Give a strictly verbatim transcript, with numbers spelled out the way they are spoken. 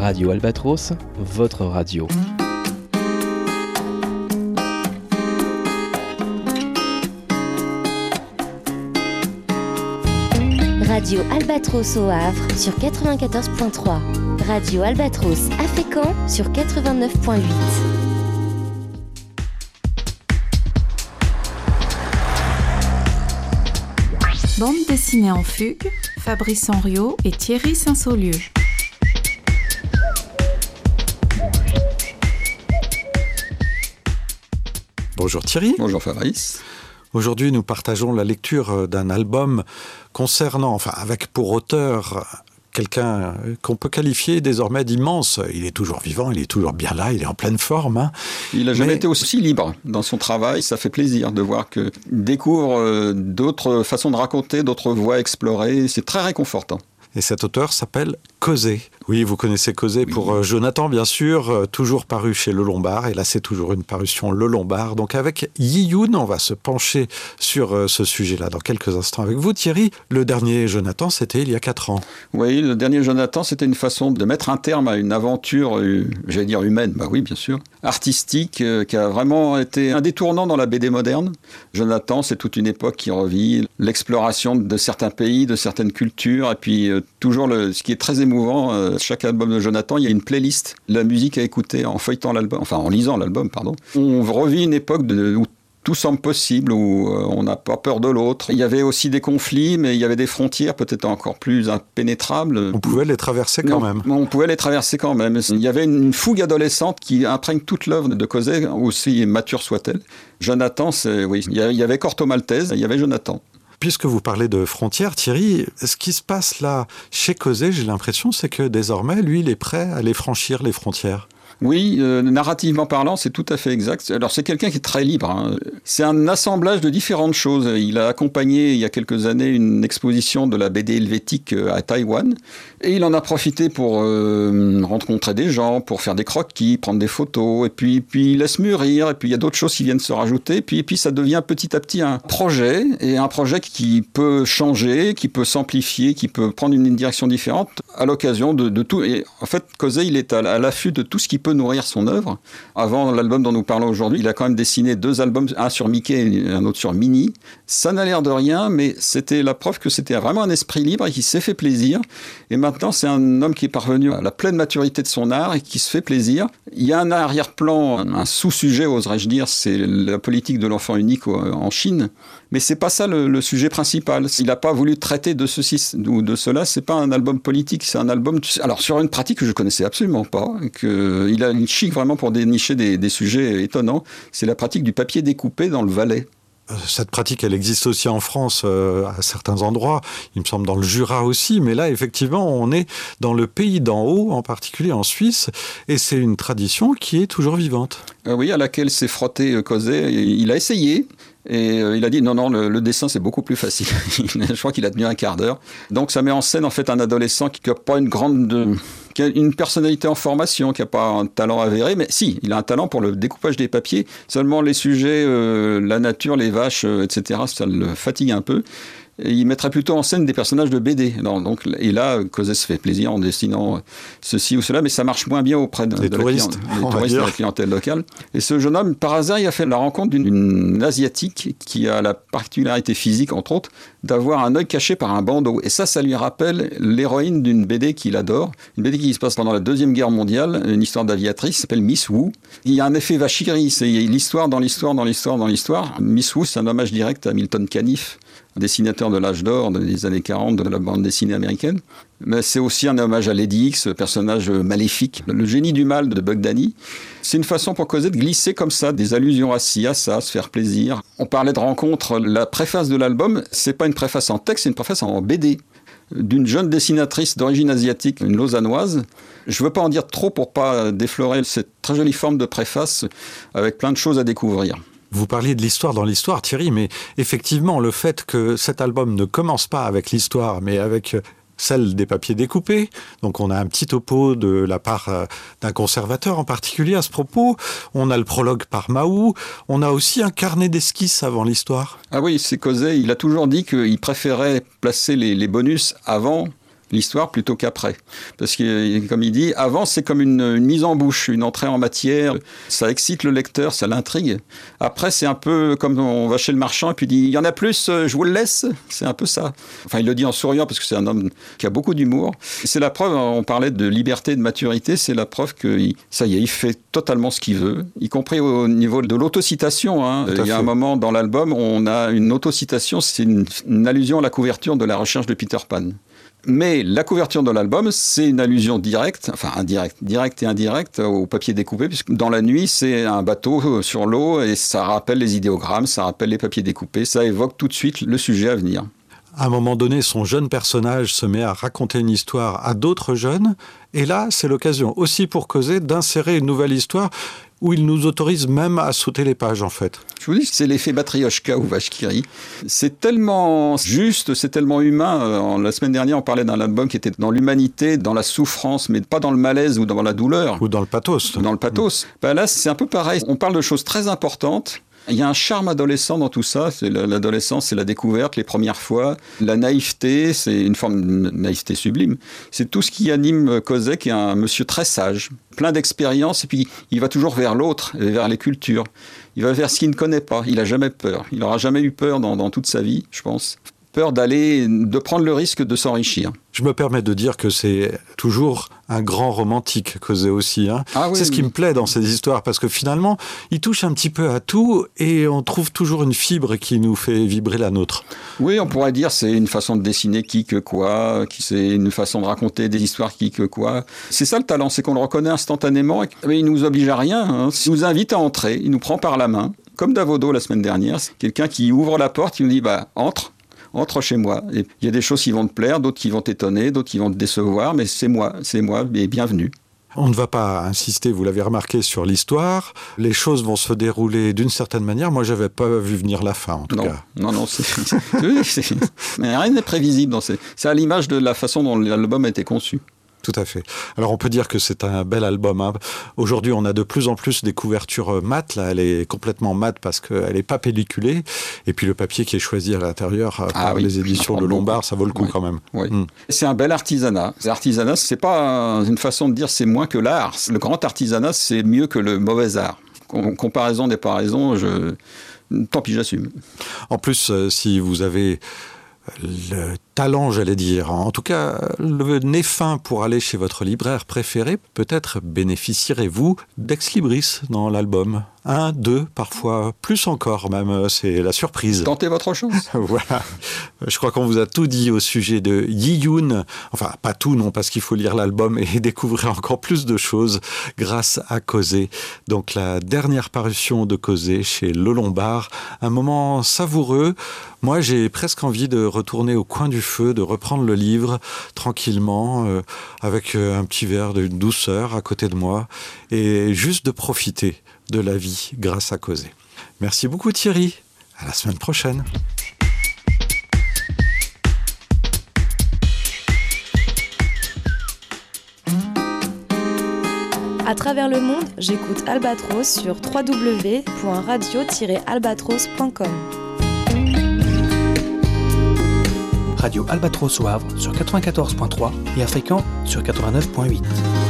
Radio Albatros, votre radio. Radio Albatros au Havre sur quatre-vingt-quatorze virgule trois. Radio Albatros à Fécamp sur quatre-vingt-neuf virgule huit. Bande dessinée en fugue, Fabrice Henriot et Thierry Saint-Saulieu. Bonjour Thierry. Bonjour Fabrice. Aujourd'hui, nous partageons la lecture d'un album concernant, enfin avec pour auteur quelqu'un qu'on peut qualifier désormais d'immense. Il est toujours vivant, il est toujours bien là, il est en pleine forme. Hein. Il n'a jamais Mais... été aussi libre dans son travail. Ça fait plaisir de voir qu'il découvre d'autres façons de raconter, d'autres voies explorées. C'est très réconfortant. Et cet auteur s'appelle Causé. Oui, vous connaissez Causé oui. pour Jonathan, bien sûr, toujours paru chez Le Lombard. Et là, c'est toujours une parution Le Lombard. Donc avec Yi-Yoon, on va se pencher sur ce sujet-là dans quelques instants avec vous. Thierry, le dernier Jonathan, c'était il y a quatre ans. Oui, le dernier Jonathan, c'était une façon de mettre un terme à une aventure, euh, j'allais dire humaine, bah oui, bien sûr, artistique, euh, qui a vraiment été un détournant dans la B D moderne. Jonathan, c'est toute une époque qui revit l'exploration de certains pays, de certaines cultures, et puis euh, toujours le, ce qui est très émouvant, euh, chaque album de Jonathan, il y a une playlist, la musique à écouter en feuilletant l'album, enfin en lisant l'album, pardon. On revit une époque de, où tout semble possible, où on n'a pas peur de l'autre. Il y avait aussi des conflits, mais il y avait des frontières peut-être encore plus impénétrables. On pouvait les traverser quand non, même. On pouvait les traverser quand même. Il y avait une fougue adolescente qui imprègne toute l'œuvre de Causé, aussi mature soit-elle. Jonathan, c'est, oui, il y avait Corto Maltese, il y avait Jonathan. Puisque vous parlez de frontières, Thierry, ce qui se passe là chez Causé, j'ai l'impression, c'est que désormais, lui, il est prêt à aller franchir les frontières. Oui, euh, narrativement parlant, c'est tout à fait exact. Alors, c'est quelqu'un qui est très libre. Hein. C'est un assemblage de différentes choses. Il a accompagné, il y a quelques années, une exposition de la B D helvétique à Taïwan. Et il en a profité pour euh, rencontrer des gens, pour faire des croquis, prendre des photos. Et puis, puis il laisse mûrir. Et puis, il y a d'autres choses qui viennent se rajouter. Et puis, et puis, ça devient petit à petit un projet. Et un projet qui peut changer, qui peut s'amplifier, qui peut prendre une direction différente à l'occasion de, de tout. Et en fait, Causé, il est à, à l'affût de tout ce qui peut nourrir son œuvre. Avant l'album dont nous parlons aujourd'hui, il a quand même dessiné deux albums, un sur Mickey et un autre sur Minnie. Ça n'a l'air de rien, mais c'était la preuve que c'était vraiment un esprit libre et qui s'est fait plaisir. Et maintenant, c'est un homme qui est parvenu à la pleine maturité de son art et qui se fait plaisir. Il y a un arrière-plan, un sous-sujet, oserais-je dire, c'est la politique de l'enfant unique en Chine. Mais c'est pas ça le, le sujet principal. Il n'a pas voulu traiter de ceci ou de cela. C'est pas un album politique, c'est un album... Alors, sur une pratique que je connaissais absolument pas, que il a une chic vraiment pour dénicher des, des sujets étonnants, c'est la pratique du papier découpé dans le Valais. Cette pratique, elle existe aussi en France euh, à certains endroits, il me semble dans le Jura aussi, mais là, effectivement, on est dans le pays d'en haut, en particulier en Suisse, et c'est une tradition qui est toujours vivante. Euh, oui, à laquelle s'est frotté Causé. Il a essayé, et euh, il a dit non, non, le, le dessin, c'est beaucoup plus facile. Je crois qu'il a tenu un quart d'heure. Donc, ça met en scène, en fait, un adolescent qui n'a pas une grande... De... qui a une personnalité en formation, qui n'a pas un talent avéré, mais si, il a un talent pour le découpage des papiers. Seulement les sujets, euh, la nature, les vaches, euh, et cetera, ça le fatigue un peu. Et il mettrait plutôt en scène des personnages de B D. Alors, donc, et là, Causé se fait plaisir en dessinant ceci ou cela, mais ça marche moins bien auprès de, des de, touristes, la, client, des touristes de la clientèle locale. Et ce jeune homme, par hasard, il a fait la rencontre d'une, d'une Asiatique qui a la particularité physique, entre autres, d'avoir un œil caché par un bandeau. Et ça, ça lui rappelle l'héroïne d'une B D qu'il adore. Une B D qui se passe pendant la Deuxième Guerre mondiale, une histoire d'aviatrice, qui s'appelle Miss Wu. Il y a un effet Vachiri, c'est l'histoire dans l'histoire, dans l'histoire, dans l'histoire. Miss Wu, c'est un hommage direct à Milton Caniff, un dessinateur de l'âge d'or des années quarante de la bande dessinée américaine. Mais c'est aussi un hommage à Lady X, personnage maléfique, le génie du mal de Buck Danny. C'est une façon pour Causé de glisser comme ça des allusions à ci, à ça, se faire plaisir. On parlait de rencontre, la préface de l'album, c'est pas une préface en texte, c'est une préface en B D d'une jeune dessinatrice d'origine asiatique, une lausannoise. Je ne veux pas en dire trop pour pas déflorer cette très jolie forme de préface avec plein de choses à découvrir. Vous parliez de l'histoire dans l'histoire, Thierry, mais effectivement, le fait que cet album ne commence pas avec l'histoire, mais avec celle des papiers découpés. Donc on a un petit topo de la part d'un conservateur en particulier à ce propos. On a le prologue par Mahou. On a aussi un carnet d'esquisses avant l'histoire. Ah oui, c'est Causé. Il a toujours dit qu'il préférait placer les, les bonus avant l'histoire plutôt qu'après. Parce que, comme il dit, avant, c'est comme une, une mise en bouche, une entrée en matière. Ça excite le lecteur, ça l'intrigue. Après, c'est un peu comme on va chez le marchand et puis il dit « Il y en a plus, je vous le laisse ». C'est un peu ça. Enfin, il le dit en souriant parce que c'est un homme qui a beaucoup d'humour. C'est la preuve, on parlait de liberté et de maturité, c'est la preuve que ça y est, il fait totalement ce qu'il veut, y compris au niveau de l'autocitation. Hein. Il y a un moment dans l'album, on a une autocitation, c'est une, une allusion à la couverture de La Recherche de Peter Pan. Mais la couverture de l'album, c'est une allusion directe, enfin indirecte, directe et indirecte au papier découpé, puisque dans la nuit, c'est un bateau sur l'eau et ça rappelle les idéogrammes, ça rappelle les papiers découpés, ça évoque tout de suite le sujet à venir. À un moment donné, son jeune personnage se met à raconter une histoire à d'autres jeunes, et là, c'est l'occasion aussi pour Cosé d'insérer une nouvelle histoire où il nous autorise même à sauter les pages, en fait. Je vous dis, c'est l'effet Matryoshka ou Vache qui rit. C'est tellement juste, c'est tellement humain. La semaine dernière, on parlait d'un album qui était dans l'humanité, dans la souffrance, mais pas dans le malaise ou dans la douleur. Ou dans le pathos. Dans le pathos. Mmh. Ben là, c'est un peu pareil. On parle de choses très importantes. Il y a un charme adolescent dans tout ça. C'est l'adolescence, c'est la découverte, les premières fois. La naïveté, c'est une forme de naïveté sublime. C'est tout ce qui anime Cosé, qui est un monsieur très sage, plein d'expérience, et puis il va toujours vers l'autre, vers les cultures. Il va vers ce qu'il ne connaît pas. Il n'a jamais peur. Il n'aura jamais eu peur dans, dans toute sa vie, je pense. Peur d'aller, de prendre le risque de s'enrichir. Je me permets de dire que c'est toujours un grand romantique, Cosé aussi. Hein. Ah oui, c'est ce qui oui. me plaît dans ces histoires, parce que finalement, il touche un petit peu à tout et on trouve toujours une fibre qui nous fait vibrer la nôtre. Oui, on pourrait dire c'est une façon de dessiner qui que quoi, c'est une façon de raconter des histoires qui que quoi. C'est ça le talent, c'est qu'on le reconnaît instantanément, mais il ne nous oblige à rien. Hein. Il nous invite à entrer, il nous prend par la main, comme Davodo la semaine dernière. C'est quelqu'un qui ouvre la porte, il nous dit bah, « entre ». Entre chez moi. Et il y a des choses qui vont te plaire, d'autres qui vont t'étonner, d'autres qui vont te décevoir, mais c'est moi, c'est moi, et bienvenue. On ne va pas insister, vous l'avez remarqué, sur l'histoire. Les choses vont se dérouler d'une certaine manière. Moi, je n'avais pas vu venir la fin, en tout non, cas. Non, non, c'est, c'est, oui, c'est, mais rien n'est prévisible. Dans ces, c'est à l'image de la façon dont l'album a été conçu. Tout à fait. Alors on peut dire que c'est un bel album. Hein. Aujourd'hui, on a de plus en plus des couvertures mates. Là, elle est complètement mate parce qu'elle n'est pas pelliculée. Et puis le papier qui est choisi à l'intérieur ah, par oui, les éditions de Lombard, ça vaut le coup oui, quand même. Oui. Mm. C'est un bel artisanat. L'artisanat, c'est pas une façon de dire c'est moins que l'art. Le grand artisanat, c'est mieux que le mauvais art. Com- comparaison des paraisons, je... tant pis, j'assume. En plus, euh, si vous avez le talent, j'allais dire, en tout cas le nez fin pour aller chez votre libraire préféré, peut-être bénéficierez-vous d'ex-libris dans l'album. Un, deux, parfois plus encore même, c'est la surprise. Tentez votre chance. Voilà, je crois qu'on vous a tout dit au sujet de Yi-Yoon. Enfin, pas tout, non, parce qu'il faut lire l'album et découvrir encore plus de choses grâce à Cosé. Donc la dernière parution de Cosé chez Le Lombard, un moment savoureux. Moi, j'ai presque envie de retourner au coin du feu, de reprendre le livre tranquillement, euh, avec euh, un petit verre de douceur à côté de moi, et juste de profiter de la vie grâce à Cosé. Merci beaucoup Thierry, à la semaine prochaine. À travers le monde, j'écoute Albatros sur w w w point radio tiret albatros point com. Radio Albatros au Havre sur quatre-vingt-quatorze point trois et à Fréquent sur quatre-vingt-neuf point huit.